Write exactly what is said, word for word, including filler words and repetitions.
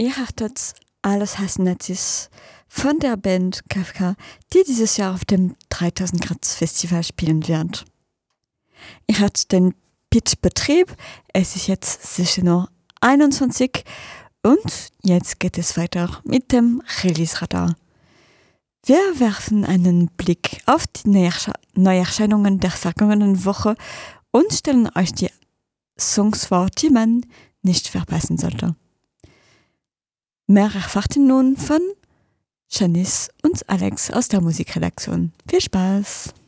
Ihr hörtet Alles heißen Nazis von der Band Kafka, die dieses Jahr auf dem dreitausend Grad Festival spielen wird. Ihr hört den Pitch-Betrieb. Es ist jetzt sicher noch einundzwanzig und jetzt geht es weiter mit dem Release-Radar. Wir werfen einen Blick auf die Neuersche- Neuerscheinungen der vergangenen Woche und stellen euch die Songs vor, die man nicht verpassen sollte. Mehr erfahrt ihr nun von Janice und Alex aus der Musikredaktion. Viel Spaß!